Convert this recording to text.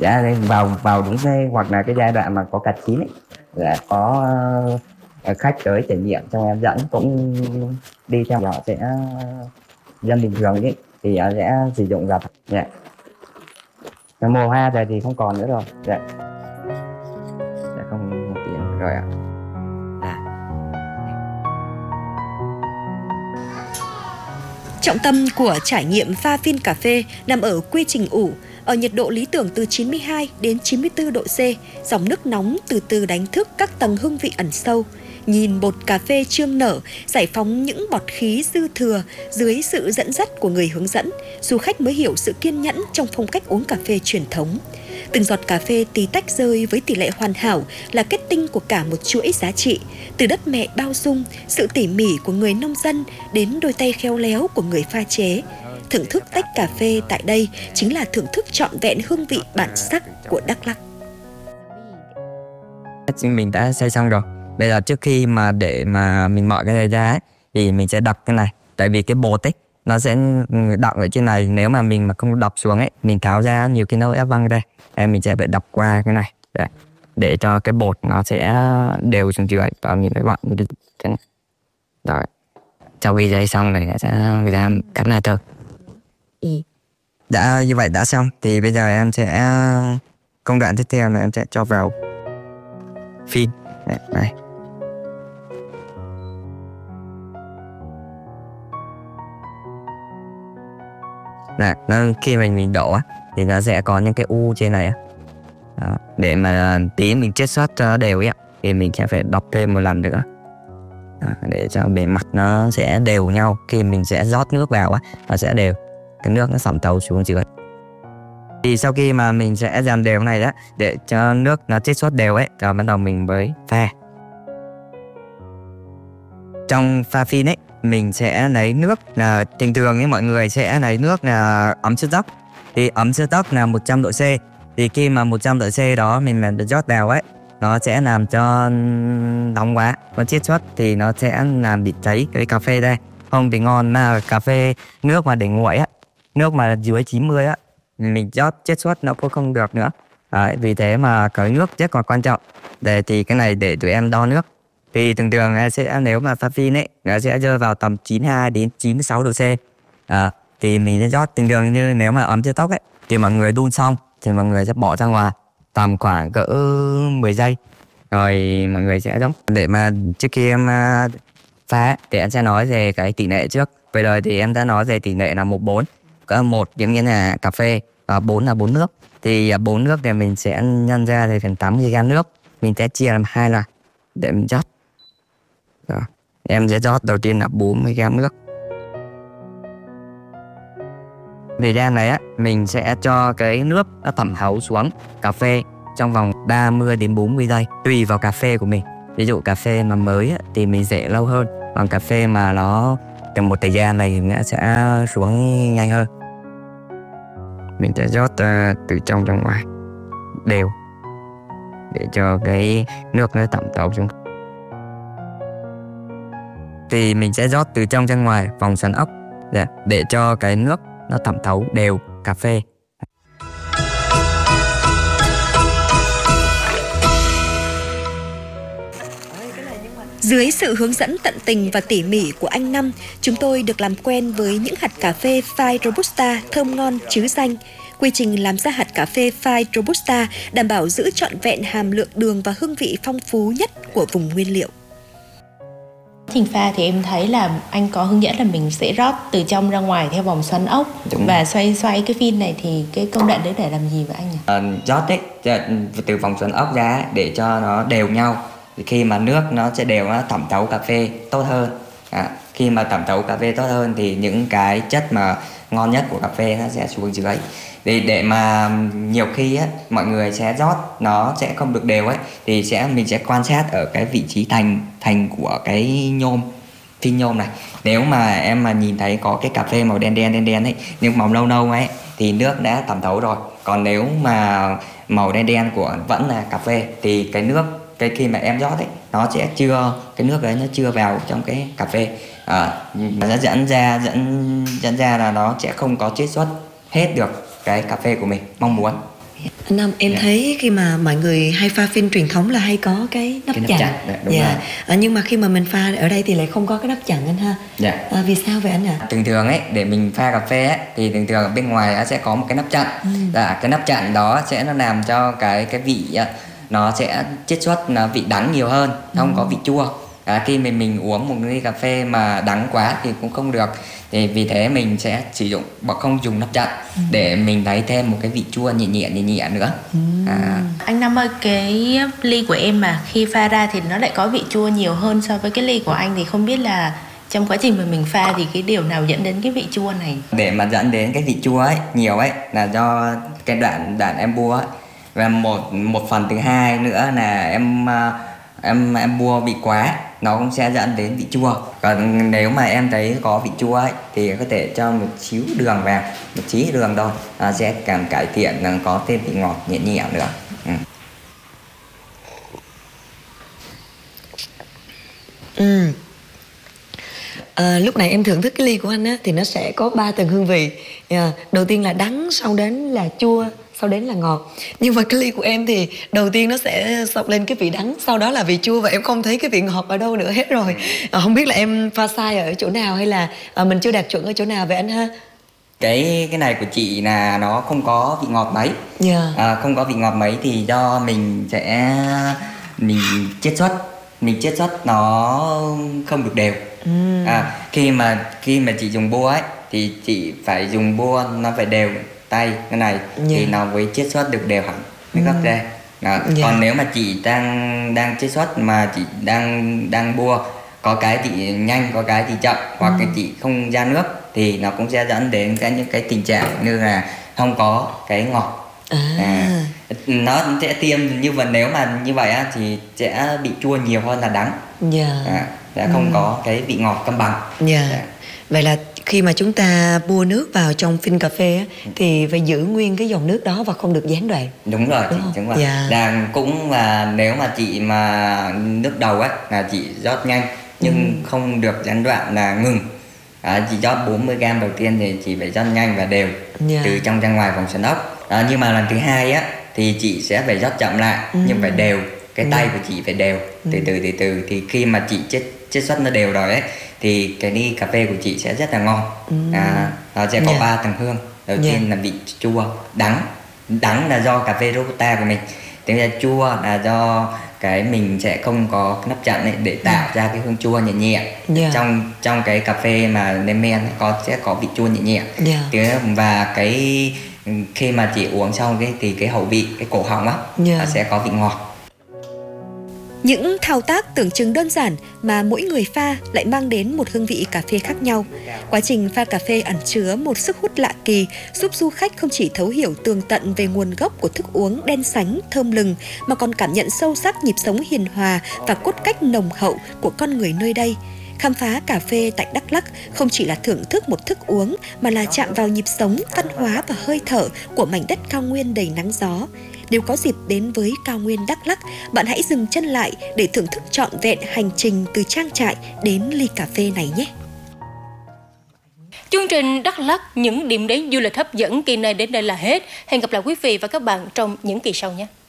sẽ vào đúng cái hoặc là cái giai đoạn mà có cà chín ấy, là có khách tới trải nghiệm xong em dẫn cũng đi theo họ sẽ dân bình thường ấy thì sẽ sử dụng gặp. Dạ. Mùa hoa rồi thì không còn nữa rồi. Dạ. Dạ không tiền rồi ạ. Trọng tâm của trải nghiệm pha phin cà phê nằm ở quy trình ủ, ở nhiệt độ lý tưởng từ 92 đến 94 độ C, dòng nước nóng từ từ đánh thức các tầng hương vị ẩn sâu. Nhìn bột cà phê chương nở, giải phóng những bọt khí dư thừa dưới sự dẫn dắt của người hướng dẫn, du khách mới hiểu sự kiên nhẫn trong phong cách uống cà phê truyền thống. Từng giọt cà phê tí tách rơi với tỷ lệ hoàn hảo là kết tinh của cả một chuỗi giá trị, từ đất mẹ bao dung, sự tỉ mỉ của người nông dân đến đôi tay khéo léo của người pha chế. Thưởng thức tách cà phê tại đây chính là thưởng thức trọn vẹn hương vị bản sắc của Đắk Lắk. Mình đã xay xong rồi. Bây giờ trước khi mà để mà mình mọi cái này ra ấy, thì mình sẽ đập cái này. Tại vì cái bột ấy nó sẽ đọng ở trên này. Nếu mà mình mà không đập xuống ấy, mình tháo ra nhiều cái nâu ép văng đây, mình sẽ phải đập qua cái này để cho cái bột nó sẽ đều xuống dưới và nhìn thấy bọn thế này. Rồi sau khi dây xong này sẽ người ta cắt lại thôi. Đã như vậy đã xong thì bây giờ em sẽ công đoạn tiếp theo là em sẽ cho vào phin này. Nó khi mình đổ thì nó sẽ có những cái u trên này đó. Để mà tí mình chiết xuất cho đều ấy thì mình sẽ phải đập thêm một lần nữa để cho bề mặt nó sẽ đều nhau. Khi mình sẽ rót nước vào nó sẽ đều, cái nước nó xẩm thấu xuống dưới. Thì sau khi mà mình sẽ dàn đều này đó, để cho nước nó chiết xuất đều ấy, rồi bắt đầu mình mới pha. Trong pha phin ấy, mình sẽ lấy nước là bình thường ấy, mọi người sẽ lấy nước là ấm siêu tốc. Thì ấm siêu tốc là 100 độ C. Thì khi mà 100 độ C đó mình mà rót vào ấy, nó sẽ làm cho nóng quá, nó chiết xuất thì nó sẽ làm bị cháy cái cà phê đây. Không thì ngon, mà cà phê nước mà để nguội á, nước mà dưới 90 á, mình rót chiết xuất nó cũng không được nữa. Đấy, vì thế mà cái nước rất là quan trọng. Để thì cái này để tụi em đo nước. Thì thường thường sẽ nếu mà pha phin ấy, nó sẽ rơi vào tầm 92 đến 96 độ C. Thì mình sẽ rót thường thường như nếu mà ấm siêu tốc ấy, thì mọi người đun xong thì mọi người sẽ bỏ ra ngoài tầm khoảng cỡ 10 giây. Rồi mọi người sẽ rót. Để mà trước khi em pha thì em sẽ nói về cái tỷ lệ trước. Bây giờ thì em đã nói về tỷ lệ là 1-4. Có 1 giống như là cà phê và 4 là 4 nước. Thì 4 nước thì mình sẽ nhân ra thì thành 80g nước. Mình sẽ chia làm 2 lần để mình rót. Rồi. Em sẽ rót đầu tiên là 40g nước. Thời gian này mình sẽ cho cái nước nó thẩm thấu xuống cà phê trong vòng 30 đến 40 giây tùy vào cà phê của mình. Ví dụ cà phê mà mới thì mình sẽ lâu hơn, còn cà phê mà nó trong một thời gian này nó sẽ xuống nhanh hơn. Mình sẽ rót từ trong ra ngoài đều để cho cái nước nó thẩm thấu xuống. Thì mình sẽ rót từ trong ra ngoài vòng xoắn ốc để cho cái nước nó thẩm thấu đều cà phê. Dưới sự hướng dẫn tận tình và tỉ mỉ của anh Năm, chúng tôi được làm quen với những hạt cà phê pha Robusta thơm ngon trứ danh. Quy trình làm ra hạt cà phê pha Robusta đảm bảo giữ trọn vẹn hàm lượng đường và hương vị phong phú nhất của vùng nguyên liệu. Trình pha thì em thấy là anh có hướng dẫn là mình sẽ rót từ trong ra ngoài theo vòng xoắn ốc. Và xoay cái phin này thì cái công đoạn đấy để làm gì vậy anh nhỉ? Rót từ vòng xoắn ốc ra để cho nó đều nhau. Thì khi mà nước nó sẽ đều, nó thẩm thấu cà phê tốt hơn. Khi mà thẩm thấu cà phê tốt hơn thì những cái chất mà ngon nhất của cà phê nó sẽ xuống dưới. Để mà nhiều khi mọi người sẽ rót nó sẽ không được đều thì mình sẽ quan sát ở cái vị trí thành của cái nhôm, phin nhôm này. Nếu mà em mà nhìn thấy có cái cà phê màu đen ấy, nhưng màu nâu nâu ấy thì nước đã thẩm thấu rồi. Còn nếu mà màu đen của vẫn là cà phê thì cái nước, khi mà em rót nó sẽ chưa, cái nước đấy nó chưa vào trong cái cà phê, nó dẫn ra là nó sẽ không có chiết xuất hết được cái cà phê của mình mong muốn. Anh Nam, em thấy khi mà mọi người hay pha phin truyền thống là hay có cái nắp chặn. Đúng rồi. Nhưng mà khi mà mình pha ở đây thì lại không có cái nắp chặn anh ha. Vì sao vậy anh ạ? Thường thường ấy, để mình pha cà phê ấy, thì thường thường ở bên ngoài nó sẽ có một cái nắp chặn. Cái nắp chặn đó sẽ nó làm cho cái vị nó sẽ chiết xuất vị đắng nhiều hơn, không có vị chua. Khi mình uống một ly cà phê mà đắng quá thì cũng không được, thì vì thế mình sẽ sử dụng không dùng nắp chặn để mình lấy thêm một cái vị chua nhẹ nhẹ nữa. Anh Nam ơi, cái ly của em mà khi pha ra thì nó lại có vị chua nhiều hơn so với cái ly của anh, thì không biết là trong quá trình mà mình pha thì cái điều nào dẫn đến cái vị chua này? Để mà dẫn đến cái vị chua ấy nhiều ấy là do cái đoạn em bua ấy. Và một phần thứ hai nữa là em bua bị quá, nó cũng sẽ dẫn đến vị chua. Còn nếu mà em thấy có vị chua ấy thì có thể cho một xíu đường vào, một xíu đường thôi, sẽ càng cải thiện, có thêm vị ngọt nhẹ nhẹ nữa. Lúc này em thưởng thức cái ly của anh á, thì nó sẽ có 3 tầng hương vị. Đầu tiên là đắng, sau đến là chua, sau đến là ngọt. Nhưng mà cái ly của em thì đầu tiên nó sẽ sộc lên cái vị đắng, sau đó là vị chua, và em không thấy cái vị ngọt ở đâu nữa hết rồi. Không biết là em pha sai ở chỗ nào hay là mình chưa đạt chuẩn ở chỗ nào vậy anh ha? Cái này của chị là nó không có vị ngọt mấy. Không có vị ngọt mấy thì do mình chiết xuất nó không được đều. Khi mà chị dùng bua ấy thì chị phải dùng bua nó phải đều tay cái này thì nó mới chiết xuất được đều hẳn cái gốc ra. Còn nếu mà chị đang chiết xuất mà chị đang bua, có cái thì nhanh, có cái thì chậm, hoặc cái chị không ra nước thì nó cũng sẽ dẫn đến những cái tình trạng như là không có cái ngọt. Nó sẽ tiêm như vậy, nếu mà như vậy á, thì sẽ bị chua nhiều hơn là đắng. Sẽ không có cái vị ngọt cân bằng. Vậy là khi mà chúng ta bua nước vào trong phin cà phê á, thì phải giữ nguyên cái dòng nước đó và không được gián đoạn. Đúng rồi, đúng rồi. Cũng là nếu mà chị mà nước đầu ấy là chị rót nhanh nhưng không được gián đoạn là ngừng. Chị rót 40g đầu tiên thì chị phải rót nhanh và đều từ trong ra ngoài vòng xoắn ốc. Nhưng mà lần thứ hai á thì chị sẽ phải rót chậm lại nhưng phải đều, cái tay của chị phải đều, từ từ thì khi mà chị chiết xuất nó đều rồi ấy thì cái ly cà phê của chị sẽ rất là ngon. Nó sẽ có 3 tầng hương. Đầu tiên là vị chua, đắng là do cà phê Robusta của mình. Thế là chua là do cái mình sẽ không có nắp chặn ấy để tạo ra cái hương chua nhẹ nhẹ. Trong cái cà phê mà lên men sẽ có vị chua nhẹ nhẹ. Và cái khi mà chị uống xong thì cái hậu vị, cái cổ họng á nó sẽ có vị ngọt. Những thao tác tưởng chừng đơn giản mà mỗi người pha lại mang đến một hương vị cà phê khác nhau. Quá trình pha cà phê ẩn chứa một sức hút lạ kỳ, giúp du khách không chỉ thấu hiểu tường tận về nguồn gốc của thức uống đen sánh, thơm lừng, mà còn cảm nhận sâu sắc nhịp sống hiền hòa và cốt cách nồng hậu của con người nơi đây. Khám phá cà phê tại Đắk Lắk không chỉ là thưởng thức một thức uống, mà là chạm vào nhịp sống, văn hóa và hơi thở của mảnh đất cao nguyên đầy nắng gió. Nếu có dịp đến với cao nguyên Đắk Lắk, bạn hãy dừng chân lại để thưởng thức trọn vẹn hành trình từ trang trại đến ly cà phê này nhé. Chương trình Đắk Lắk, những điểm đến du lịch hấp dẫn kỳ này đến đây là hết. Hẹn gặp lại quý vị và các bạn trong những kỳ sau nhé.